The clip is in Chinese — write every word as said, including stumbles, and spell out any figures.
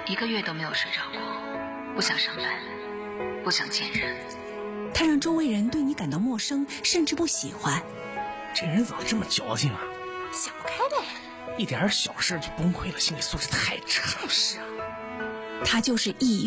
一个月都没有睡着过，不想上班，不想见人。 他让周围人对你感到陌生，甚至不喜欢。 这人怎么这么矫情啊？ 想不开呗， 一点小事就崩溃了，心理素质太差。 就是啊，他就是抑郁。